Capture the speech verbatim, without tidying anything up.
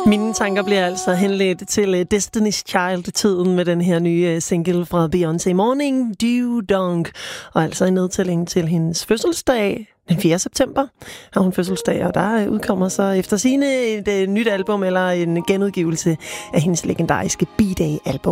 Mine tanker bliver altså henledt til Destiny's Child-tiden med den her nye single fra Beyoncé, Morning Dew Dunk, og altså en nedtælling til hendes fødselsdag den fjerde september har hun fødselsdag, og der udkommer så efter sigende et nyt album eller en genudgivelse af hendes legendariske B-Day-album.